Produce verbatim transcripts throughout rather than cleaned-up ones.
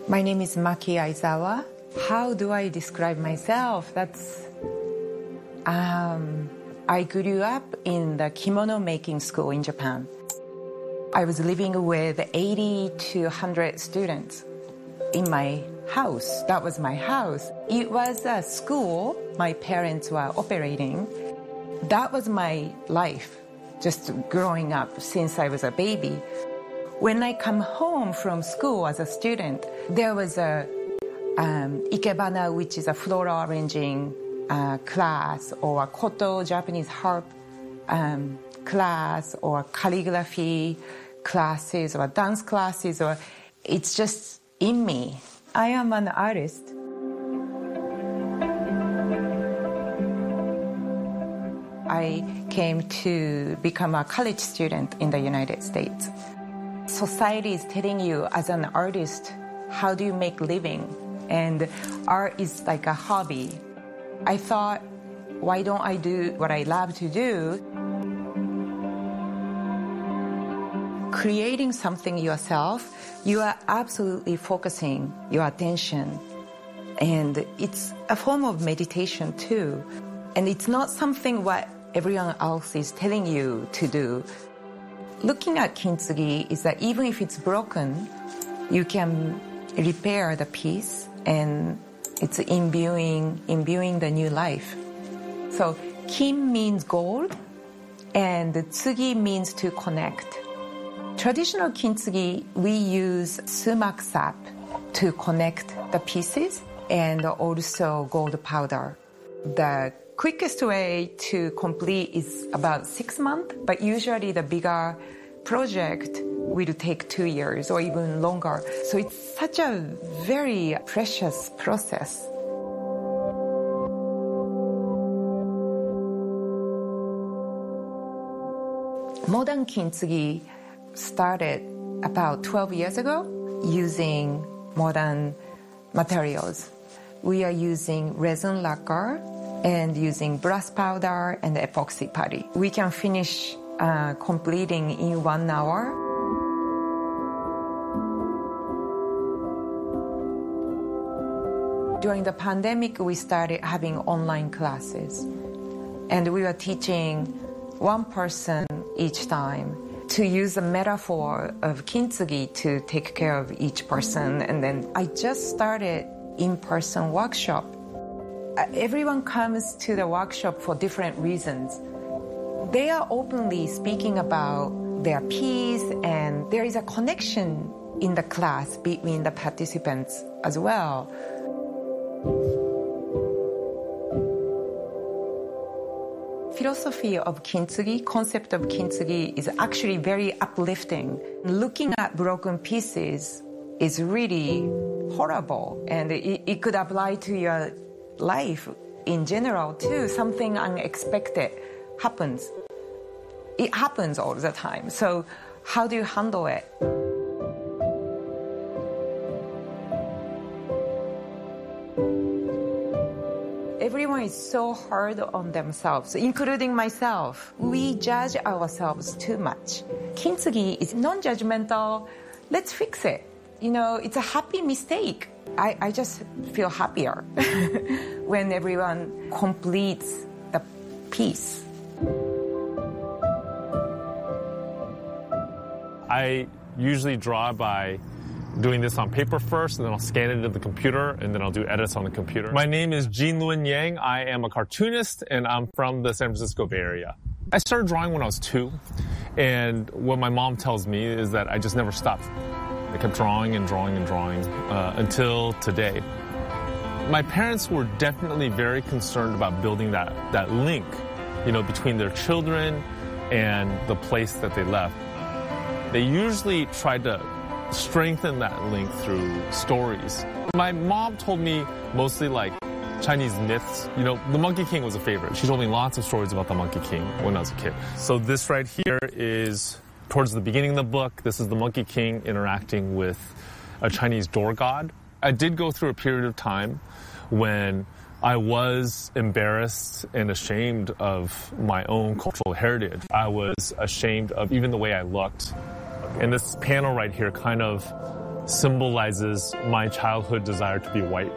My name is Maki Aizawa. How do I describe myself? That's... Um, I grew up in the kimono making school in Japan. I was living with eighty to one hundred students in my house. That was my house. It was a school my parents were operating. That was my life, just growing up since I was a baby. When I come home from school as a student, there was a um, ikebana, which is a floral arranging uh, class, or a koto, Japanese harp um, class, or calligraphy classes, or dance classes, or it's just in me. I am an artist. I came to become a college student in the United States. Society is telling you as an artist, how do you make living? And art is like a hobby. I thought, why don't I do what I love to do? Creating something yourself, you are absolutely focusing your attention. And it's a form of meditation too. And it's not something what everyone else is telling you to do. Looking at kintsugi is that even if it's broken, you can repair the piece, and it's imbuing, imbuing the new life. So kin means gold, and tsugi means to connect. Traditional kintsugi, we use sumac sap to connect the pieces, and also gold powder. The quickest way to complete is about six months, but usually the bigger project will take two years or even longer. So it's such a very precious process. Modern kintsugi started about twelve years ago using modern materials. We are using resin lacquer and using brass powder and epoxy putty. We can finish uh, completing in one hour. During the pandemic, we started having online classes. And we were teaching one person each time to use a metaphor of kintsugi to take care of each person. And then I just started in-person workshop. Everyone comes to the workshop for different reasons. They are openly speaking about their piece, and there is a connection in the class between the participants as well. Philosophy of kintsugi, concept of kintsugi is actually very uplifting. Looking at broken pieces is really horrible, and it, it could apply to your life in general too. Something unexpected happens. It happens all the time. So how do you handle it? Everyone is so hard on themselves, including myself. We judge ourselves too much. Kintsugi is non-judgmental. Let's fix it. You know, it's a happy mistake. I, I just feel happier when everyone completes the piece. I usually draw by doing this on paper first, and then I'll scan it into the computer, and then I'll do edits on the computer. My name is Jean-Luen Yang. I am a cartoonist, and I'm from the San Francisco Bay Area. I started drawing when I was two, and what my mom tells me is that I just never stopped. I kept drawing and drawing and drawing uh, until today. My parents were definitely very concerned about building that, that link, you know, between their children and the place that they left. They usually tried to strengthen that link through stories. My mom told me mostly like Chinese myths. You know, the Monkey King was a favorite. She told me lots of stories about the Monkey King when I was a kid. So this right here is towards the beginning of the book. This is the Monkey King interacting with a Chinese door god. I did go through a period of time when I was embarrassed and ashamed of my own cultural heritage. I was ashamed of even the way I looked. And this panel right here kind of symbolizes my childhood desire to be white.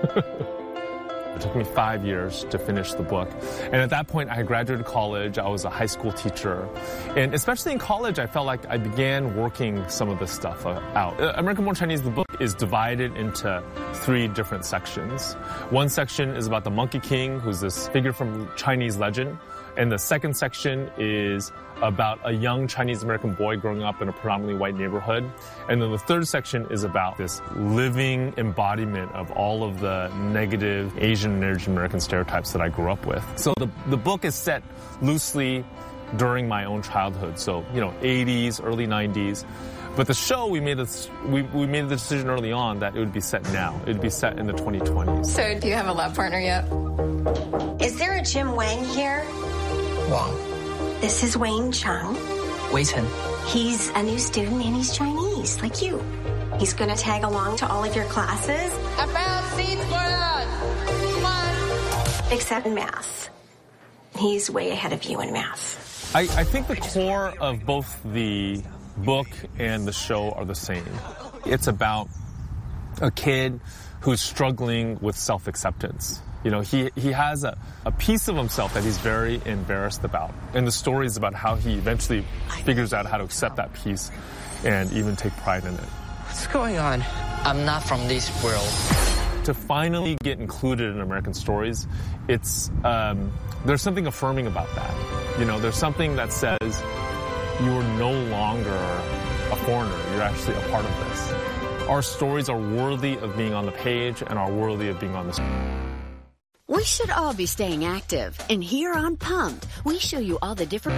It took me five years to finish the book. And at that point, I had graduated college. I was a high school teacher. And especially in college, I felt like I began working some of this stuff out. American Born Chinese, the book is divided into three different sections. One section is about the Monkey King, who's this figure from Chinese legend. And the second section is about a young Chinese-American boy growing up in a predominantly white neighborhood. And then the third section is about this living embodiment of all of the negative Asian and Asian American stereotypes that I grew up with. So the, the book is set loosely during my own childhood. So, you know, eighties, early nineties. But the show, we made this, we, we made the decision early on that it would be set now. It would be set in the twenty twenties. So do you have a lab partner yet? Is there a Jim Wang here? Wang. This is Wayne Chung. Wei Chen. He's a new student and he's Chinese, like you. He's going to tag along to all of your classes. I found seats for us. Come on. Except in math. He's way ahead of you in math. I, I think the core of both the book and the show are the same. It's about a kid who's struggling with self-acceptance. You know, he, he has a, a piece of himself that he's very embarrassed about. And the story is about how he eventually figures out how to accept that piece and even take pride in it. What's going on? I'm not from this world. To finally get included in American Stories, it's, um, there's something affirming about that. You know, there's something that says you're no longer a foreigner. You're actually a part of this. Our stories are worthy of being on the page and are worthy of being on the screen. We should all be staying active, and here on Pumped, we show you all the different...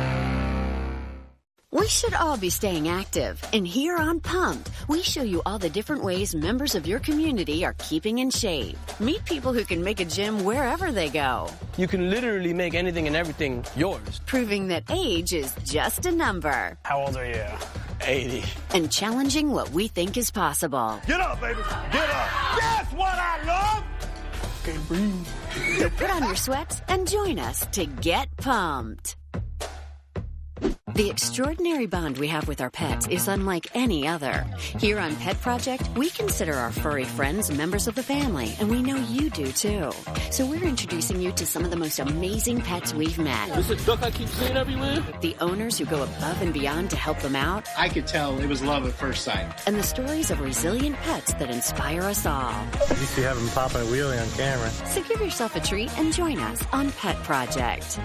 We should all be staying active, and here on Pumped, we show you all the different ways members of your community are keeping in shape. Meet people who can make a gym wherever they go. You can literally make anything and everything yours. Proving that age is just a number. How old are you? eighty. And challenging what we think is possible. Get up, baby. Get up. That's what I love. Can't breathe. So put on your sweats and join us to get pumped. The extraordinary bond we have with our pets is unlike any other. Here on Pet Project, we consider our furry friends members of the family, and we know you do too. So we're introducing you to some of the most amazing pets we've met. This is a duck I keep seeing everywhere. The owners who go above and beyond to help them out. I could tell it was love at first sight. And the stories of resilient pets that inspire us all. You see having popping a wheelie on camera. So give yourself a treat and join us on Pet Project.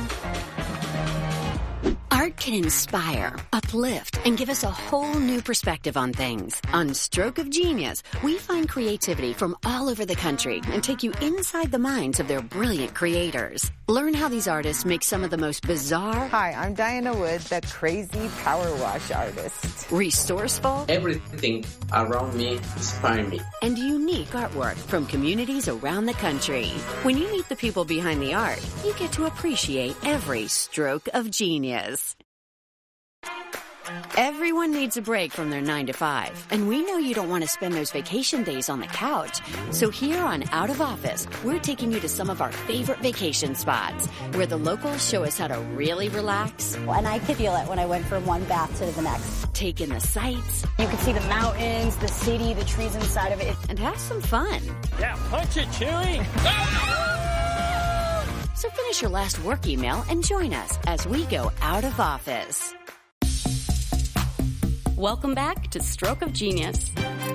Art can inspire, uplift, and give us a whole new perspective on things. On Stroke of Genius, we find creativity from all over the country and take you inside the minds of their brilliant creators. Learn how these artists make some of the most bizarre... Hi, I'm Diana Wood, the crazy power wash artist. Resourceful... Everything around me inspires me. And unique artwork from communities around the country. When you meet the people behind the art, you get to appreciate every stroke of genius. Everyone needs a break from their nine to five, and we know you don't want to spend those vacation days on the couch. So here on Out of Office, we're taking you to some of our favorite vacation spots, where the locals show us how to really relax. And I could feel it when I went from one bath to the next. Take in the sights. You could see the mountains, the city, the trees inside of it. And have some fun. Yeah, punch it, Chewie! So finish your last work email and join us as we go out of office. Welcome back to Stroke of Genius.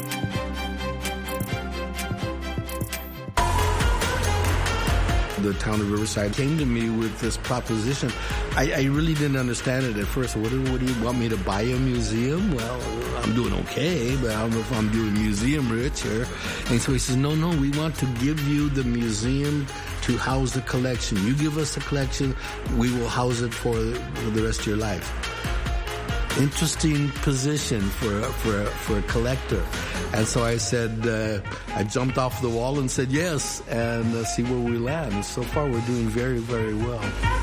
The town of Riverside came to me with this proposition. I, I really didn't understand it at first. What do, what do you want me to buy a museum? Well, I'm doing okay, but I don't know if I'm doing museum rich here. And so he says, no, no, we want to give you the museum to house the collection. You give us a collection, we will house it for the rest of your life. Interesting position for for for a collector, and so I said uh, I jumped off the wall and said yes, and uh, see where we land. And so far, we're doing very very well.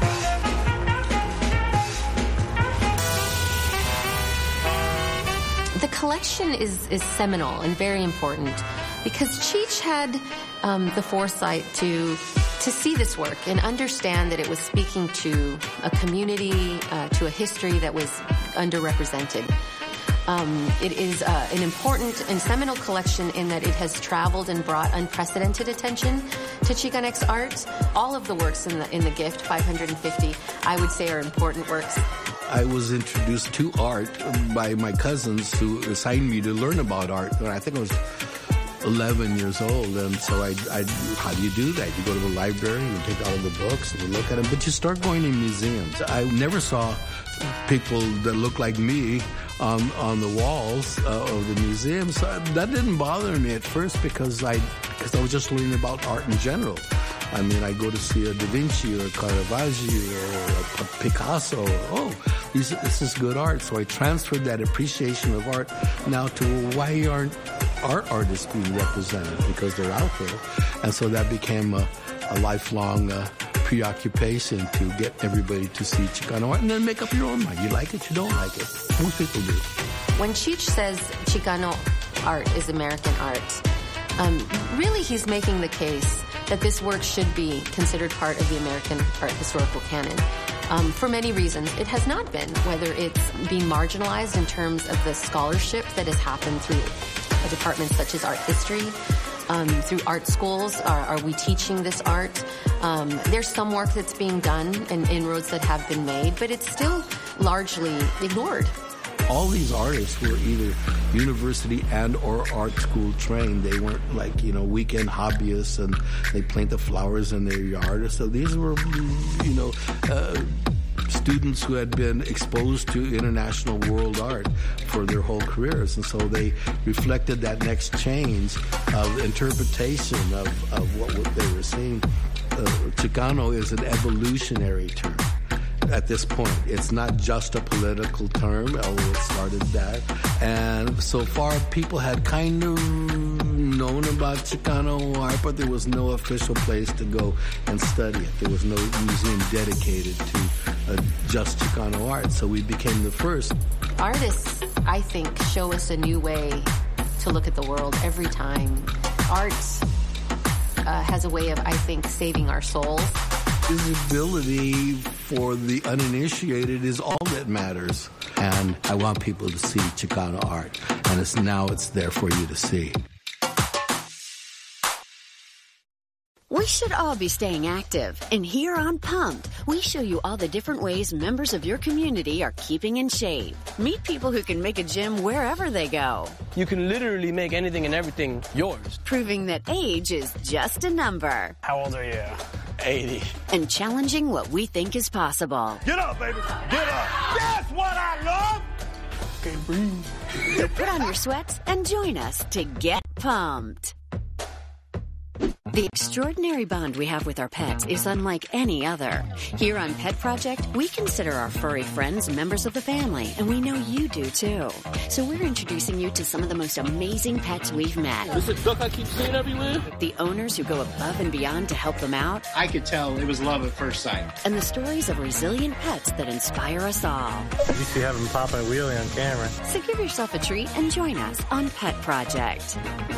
The collection is is seminal and very important because Cheech had um, the foresight to. to see this work and understand that it was speaking to a community, uh, to a history that was underrepresented. Um, it is uh, an important and seminal collection in that it has traveled and brought unprecedented attention to Chicanx art. All of the works in the in the gift, five hundred fifty, I would say are important works. I was introduced to art by my cousins who assigned me to learn about art when I think I was eleven years old. And so I, I, how do you do that? You go to the library, you take all of the books and you look at them, but you start going in museums. I never saw people that look like me on on the walls uh, of the museum. So that didn't bother me at first because I because I was just learning about art in general. I mean, I go to see a Da Vinci or a Caravaggio or a Picasso. Oh, these, this is good art. So I transferred that appreciation of art now to why aren't art artists being represented? Because they're out there. And so that became a, a lifelong uh, preoccupation to get everybody to see Chicano art and then make up your own mind. You like it, you don't like it. Most people do. When Cheech says Chicano art is American art, um, really he's making the case that this work should be considered part of the American art historical canon. Um, for many reasons, it has not been, whether it's being marginalized in terms of the scholarship that has happened through departments such as art history, um, through art schools. Are, are we teaching this art? Um, there's some work that's being done and inroads that have been made, but it's still largely ignored. All these artists were either university and or art school trained. They weren't like, you know, weekend hobbyists and they plant the flowers in their yard. So these were, you know, uh, students who had been exposed to international world art for their whole careers. And so they reflected that next change of interpretation of, of what, what they were seeing. Uh, Chicano is an evolutionary term. At this point, it's not just a political term. Elwood started that. And so far, people had kind of known about Chicano art, but there was no official place to go and study it. There was no museum dedicated to uh, just Chicano art, so we became the first. Artists, I think, show us a new way to look at the world every time. Art uh, has a way of, I think, saving our souls. Visibility for the uninitiated is all that matters. And I want people to see Chicano art. And it's now it's there for you to see. We should all be staying active. And here on Pumped, we show you all the different ways members of your community are keeping in shape. Meet people who can make a gym wherever they go. You can literally make anything and everything yours. Proving that age is just a number. How old are you? eighty. And challenging what we think is possible. Get up, baby. Get up. That's what I love. Can't breathe. So put on your sweats and join us to get pumped. The extraordinary bond we have with our pets is unlike any other. Here on Pet Project, we consider our furry friends members of the family, and we know you do too. So we're introducing you to some of the most amazing pets we've met. This is a duck I keep seeing everywhere. The owners who go above and beyond to help them out. I could tell it was love at first sight. And the stories of resilient pets that inspire us all. You used to have them popping a wheelie on camera. So give yourself a treat and join us on Pet Project.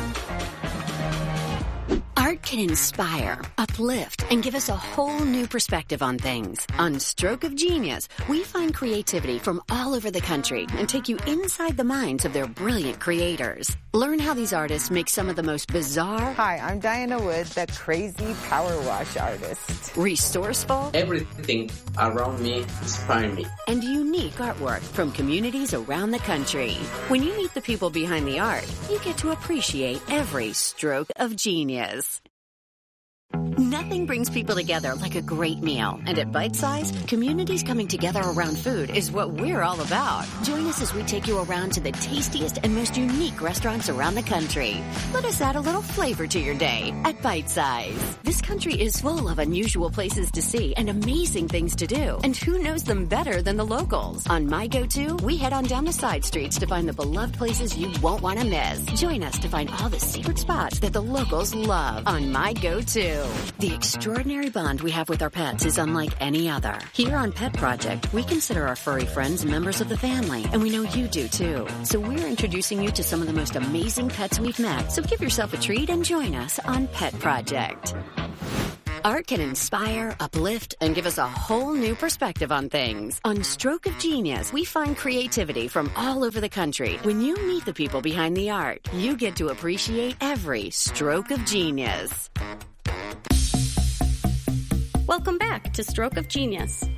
Art can inspire, uplift, and give us a whole new perspective on things. On Stroke of Genius, we find creativity from all over the country and take you inside the minds of their brilliant creators. Learn how these artists make some of the most bizarre... Hi, I'm Diana Wood, the crazy power wash artist. Resourceful... Everything around me inspires me. And unique artwork from communities around the country. When you meet the people behind the art, you get to appreciate every stroke of genius. Nothing brings people together like a great meal. And at Bite Size, communities coming together around food is what we're all about. Join us as we take you around to the tastiest and most unique restaurants around the country. Let us add a little flavor to your day at Bite Size. This country is full of unusual places to see and amazing things to do. And who knows them better than the locals? On My Go-To, we head on down the side streets to find the beloved places you won't want to miss. Join us to find all the secret spots that the locals love on My Go-To. The extraordinary bond we have with our pets is unlike any other. Here on Pet Project, we consider our furry friends members of the family, and we know you do too. So we're introducing you to some of the most amazing pets we've met. So give yourself a treat and join us on Pet Project. Art can inspire, uplift, and give us a whole new perspective on things. On Stroke of Genius, we find creativity from all over the country. When you meet the people behind the art, you get to appreciate every stroke of genius. Welcome back to Stroke of Genius.